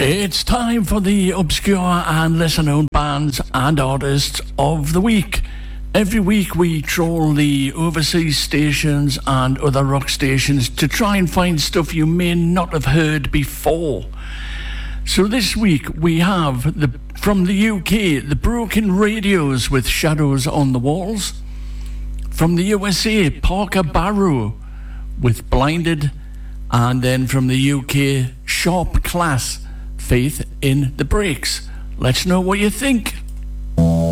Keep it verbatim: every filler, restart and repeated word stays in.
It's time for the obscure and lesser-known bands and artists of the week. Every week we troll the overseas stations and other rock stations to try and find stuff you may not have heard before. So this week we have, the from the U K, the Broken Radios with Shadows on the Walls. From the U S A, Parker Barrow with Blinded. And then from the U K, Sharp Class, Faith in the Breaks. Let's know what you think.